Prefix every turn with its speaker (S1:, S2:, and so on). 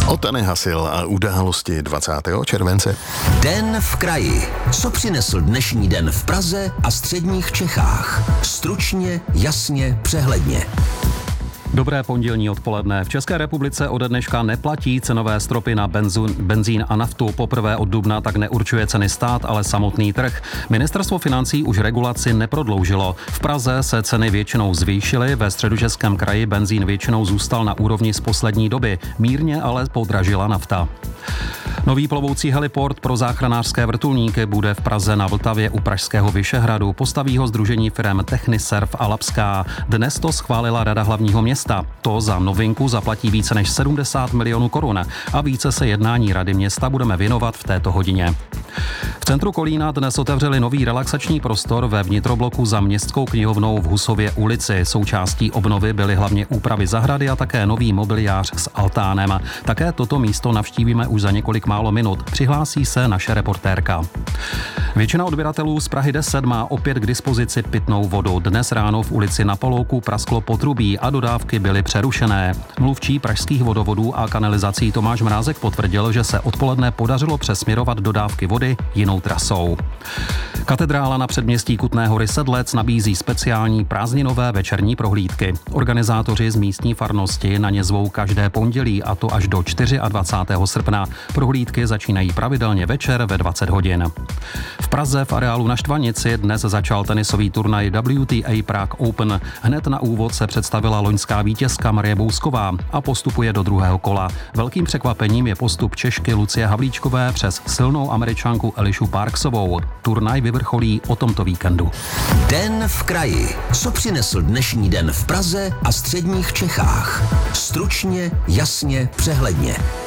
S1: Otany Hasil a události 20. července.
S2: Den v kraji. Co přinesl dnešní den v Praze a středních Čechách? Stručně, jasně, přehledně.
S3: Dobré pondělní odpoledne. V České republice ode dneška neplatí cenové stropy na benzín a naftu. Poprvé od dubna tak neurčuje ceny stát, ale samotný trh. Ministerstvo financí už regulaci neprodloužilo. V Praze se ceny většinou zvýšily, ve Středočeském kraji benzín většinou zůstal na úrovni z poslední doby. Mírně ale podražila nafta. Nový plovoucí heliport pro záchranářské vrtulníky bude v Praze na Vltavě u pražského Vyšehradu. Postaví ho sdružení firem Techniserv a Labská. Dnes to schválila Rada hlavního města. To za novinku zaplatí více než 70 milionů korun a více se jednání Rady města budeme věnovat v této hodině. V centru Kolína dnes otevřeli nový relaxační prostor ve vnitrobloku za Městskou knihovnou v Husově ulici. Součástí obnovy byly hlavně úpravy zahrady a také nový mobiliář s altánem. Také toto místo navštívíme už za několik málo minut. Přihlásí se naše reportérka. Většina odběratelů z Prahy 10 má opět k dispozici pitnou vodu. Dnes ráno v ulici Na Polouku prasklo potrubí a dodávky byly přerušené. Mluvčí pražských vodovodů a kanalizací Tomáš Mrázek potvrdil, že se odpoledne podařilo přesměrovat dodávky vody jinou trasou. Katedrála na předměstí Kutné Hory Sedlec nabízí speciální prázdninové večerní prohlídky. Organizátoři z místní farnosti na ně zvou každé pondělí, a to až do 24. srpna. Prohlídky začínají pravidelně večer ve 20 hodin. V Praze v areálu na Štvanici dnes začal tenisový turnaj WTA Prague Open. Hned na úvod se představila loňská vítězka Marie Bousková a postupuje do druhého kola. Velkým překvapením je postup Češky Lucie Havlíčkové přes silnou Američanku Elišu Parksovou. Turnaj vyvrcholí o tomto víkendu.
S2: Den v kraji. Co přinesl dnešní den v Praze a středních Čechách? Stručně, jasně, přehledně.